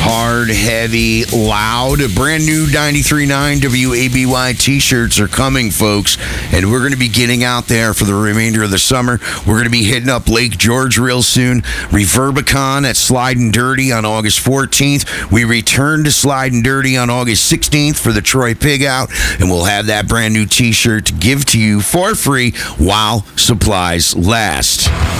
Hard, heavy, loud. Brand new 93.9 WABY t-shirts are coming, folks. And we're going to be getting out there for the remainder of the summer. We're going to be hitting up Lake George real soon. Reverbicon at Slidin' Dirty on August 14th. We return to Slidin' Dirty on August 16th for the Troy Pig Out. And we'll have that brand new t-shirt to give to you for free while supplies last.